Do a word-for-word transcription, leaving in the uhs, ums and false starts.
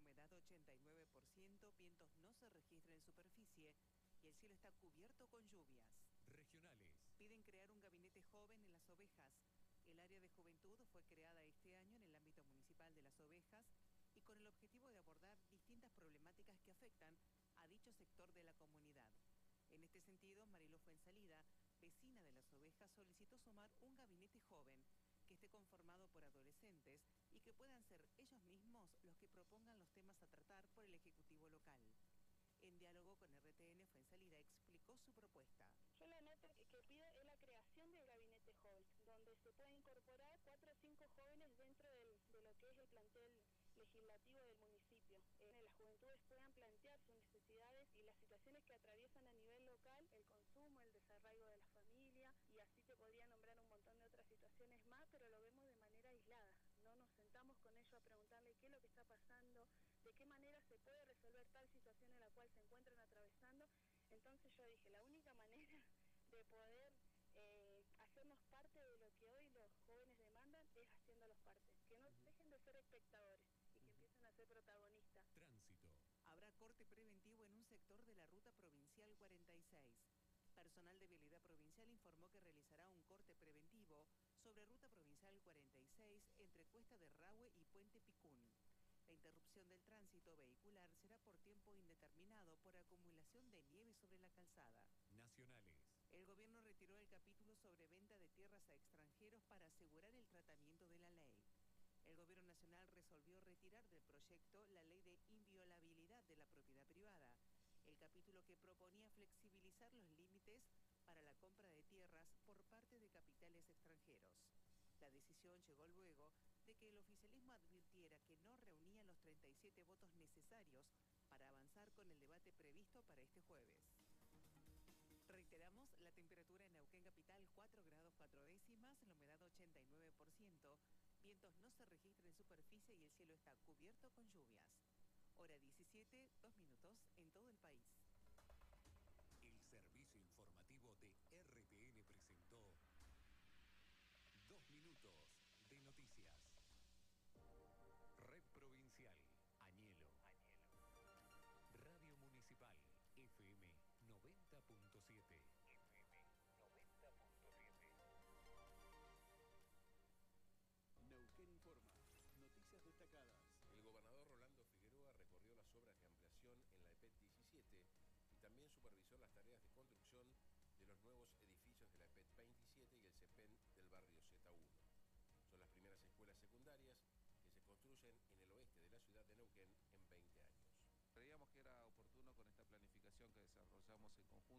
humedad ochenta y nueve por ciento, vientos no se registran en superficie y el cielo está cubierto con lluvias. Regionales. Piden crear un gabinete joven en Las Ovejas. El área de juventud fue creada este año en el ámbito municipal de Las Ovejas y con el objetivo de abordar distintas problemáticas que afectan a dicho sector de la comunidad. En este sentido, Marilu Fuensalida, vecina de Las Ovejas, solicitó sumar un gabinete joven que esté conformado por adolescentes y que puedan ser ellos mismos los que propongan los temas a tratar por el Ejecutivo local. En diálogo con R T N, Fuensalida explicó su propuesta. Yo la nota que, que pido es la creación del gabinete joven, donde se puede incorporar cuatro o cinco jóvenes dentro del, de lo que es el plantel legislativo del municipio. Eh, las juventudes puedan plantear sus necesidades y las situaciones que atraviesan a nivel local, el consumo, el desarraigo de la familia, y así te podría nombrar un montón de otras situaciones más, pero lo vemos de manera aislada. No nos sentamos con ellos a preguntarle qué es lo que está pasando, de qué manera se puede resolver tal situación en la cual se encuentran atravesando. Entonces yo dije, la única manera de poder eh, hacernos parte de lo que hoy los jóvenes demandan es haciéndolos parte, que no uh-huh. dejen de ser espectadores y que uh-huh. empiecen a ser protagonistas. Tránsito. Habrá corte preventivo en un sector de la ruta provincial cuarenta y seis. Personal de Vialidad Provincial informó que realizará un corte preventivo sobre ruta provincial cuarenta y seis entre Cuesta de Rahue y Puente Picún. La interrupción del tránsito vehicular será por tiempo indeterminado por acumulación de nieve sobre la calzada. Nacionales. El gobierno retiró el capítulo sobre venta de tierras a extranjeros para asegurar el tratamiento de la ley. El gobierno nacional resolvió retirar del proyecto la ley de inviolabilidad de la propiedad privada, el capítulo que proponía flexibilizar los límites para la compra de tierras por parte de capitales extranjeros. La decisión llegó luego de que el oficialismo advirtiera que no reunía los treinta y siete votos necesarios para avanzar con el debate previsto para este jueves. Reiteramos, la temperatura en Neuquén capital cuatro grados cuatro décimas, la humedad ochenta y nueve por ciento, vientos no se registran en superficie y el cielo está cubierto con lluvias. Hora diecisiete, dos minutos en todo el país. El servicio informativo de R T N presentó Dos minutos de noticias. Red Provincial, Añelo. Añelo. Radio Municipal, F M noventa punto siete. F M noventa punto siete. Neuquén informa. Noticias destacadas. El gobernador Rolando Figueroa recorrió las obras de ampliación en la E P E T diecisiete y también supervisó las tareas de construcción de los nuevos edificios de la E P E T veintisiete y el CEPEN del barrio Z uno. Son las primeras escuelas secundarias que se construyen en el oeste de la ciudad de Neuquén en veinte años. Creíamos que era oportuno con esta planificación que desarrollamos en conjunto